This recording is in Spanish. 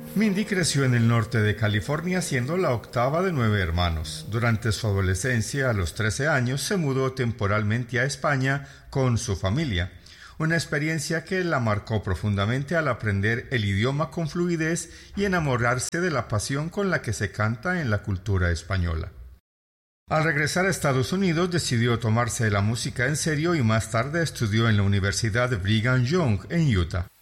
Mindy creció en el norte de California siendo la octava de 9 hermanos. Durante su adolescencia, a los 13 años, se mudó temporalmente a España con su familia. Una experiencia que la marcó profundamente al aprender el idioma con fluidez y enamorarse de la pasión con la que se canta en la cultura española. Al regresar a Estados Unidos decidió tomarse la música en serio y más tarde estudió en la Universidad Brigham Young en Utah.